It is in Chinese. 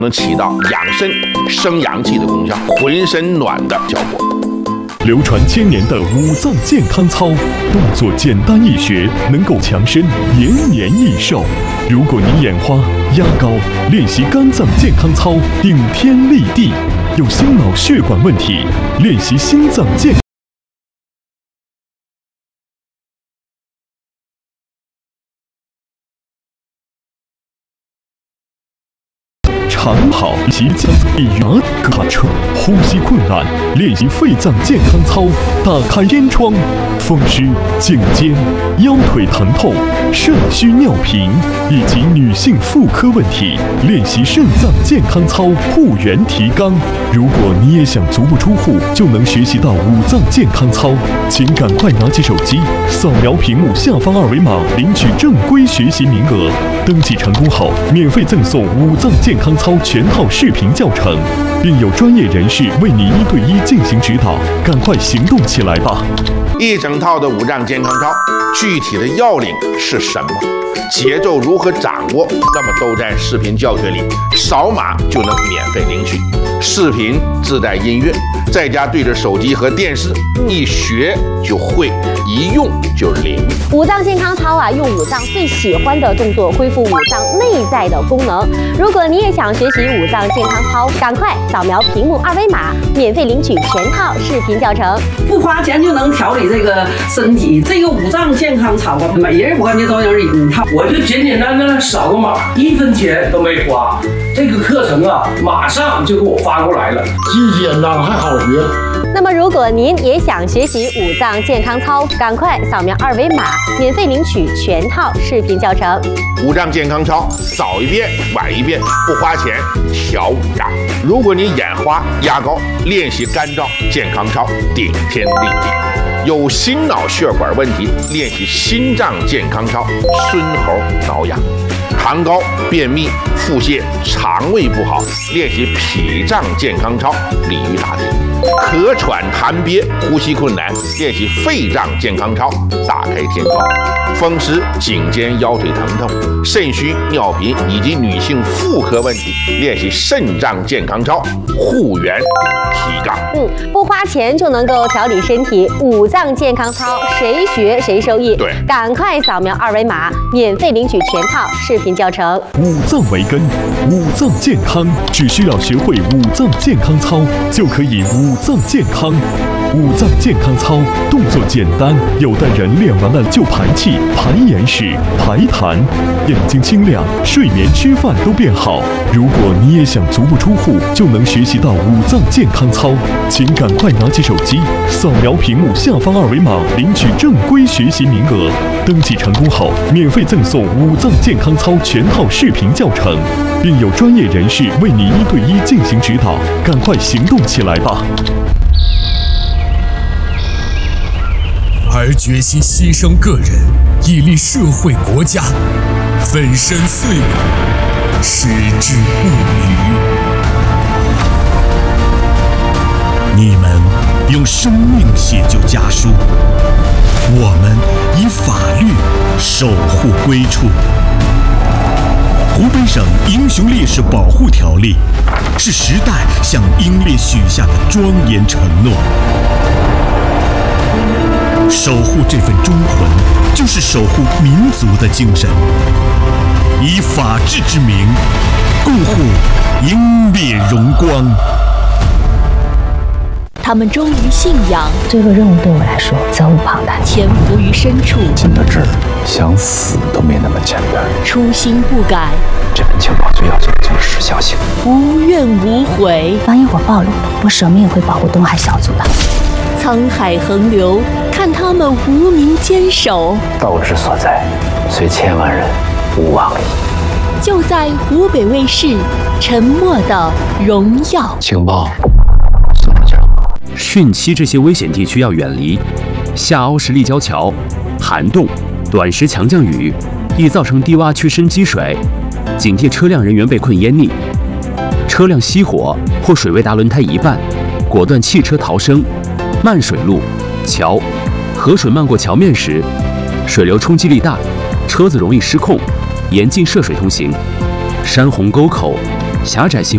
能起到养生、生阳气的功效，浑身暖的效果。 流传1000年的五脏健康操，动作简单易学，能够强身延年益寿。如果你眼花、压高，练习肝脏健康操，顶天立地；有心脑血管问题，练习心脏健康。长跑即将一牙卡车，呼吸困难，练习肺脏健康操，打开天窗，风湿、颈肩、腰腿疼痛、肾虚尿频以及女性妇科问题，练习肾脏健康操，护元提肛。如果你也想足不出户就能学习到五脏健康操，请赶快拿起手机，扫描屏幕下方2维码，领取正规学习名额。登记成功后，免费赠送五脏健康操全套视频教程，并有专业人士为你1对1进行指导。赶快行动起来吧！ 一整套的五脏健康操，具体的要领是什么？节奏如何掌握？那么都在视频教学里，扫码就能免费领取。视频自带音乐，在家对着手机和电视，一学就会，一用就灵。 五脏健康操用五脏最喜欢的动作恢复五脏内在的功能。如果你也想学习五脏健康操，赶快扫描屏幕2维码，免费领取全套视频教程， 不花钱就能调理这个身体。这个五脏健康操每人我感觉都有瘾。 我就简简单单扫个码，1分钱都没花。这个课程马上就给我发过来了， 既简单还好学。 那么，如果您也想学习五脏健康操，赶快扫描2维码，免费领取全套视频教程。 五脏健康操，早一遍晚一遍，不花钱调五脏。如果你眼花、压高，练习肝脏健康操，顶天立地。有心脑血管问题，练习心脏健康操，孙猴挠痒。痰高、便秘、腹泻、肠胃不好，练习脾脏健康操，鲤鱼打挺。咳喘痰憋、呼吸困难，练习肺脏健康操，打开天窗。风湿、颈肩、腰腿疼痛、肾虚、尿频以及女性妇科问题，练习肾脏健康操，护元提肛。 不花钱就能够调理身体，五脏健康操谁学谁受益。 对， 赶快扫描2维码，免费领取全套视频教程。 五脏为根，五脏健康，只需要学会五脏健康操，就可以五脏健康。五脏健康操动作简单，有的人练完了就排气、排眼屎、排痰，眼睛清亮，睡眠、吃饭都变好。如果你也想足不出户就能学习到五脏健康操，请赶快拿起手机，扫描屏幕下方2维码，领取正规学习名额。登记成功后，免费赠送五脏健康操全套视频教程，并有专业人士为你1对1进行指导。赶快行动起来吧！ 而决心牺牲个人，以利社会国家，粉身碎骨，矢志不渝。你们用生命写就家书，我们以法律守护归处。湖北省英雄烈士保护条例是时代向英烈许下的庄严承诺。守护这份忠魂，就是守护民族的精神，以法治之名，共护英烈荣光。 他们忠于信仰， 这个任务对我来说责无旁贷， 潜伏于深处， 进到这儿，想死都没那么简单。 初心不改， 这份情报最要紧的就是时效性， 无怨无悔。 万一我暴露了，我舍命也会保护东海小组的。 沧海横流，看他们无名坚守。 道之所在，虽千万人，吾往矣。 就在湖北卫视《沉默的荣耀》。 情报。 汛期这些危险地区要远离，下凹式立交桥、涵洞、短时强降雨易造成低洼区深积水，警惕车辆人员被困淹溺。车辆熄火或水位达轮胎一半，果断弃车逃生。漫水路、桥、河水漫过桥面时，水流冲击力大，车子容易失控，严禁涉水通行。山洪沟口、狭窄性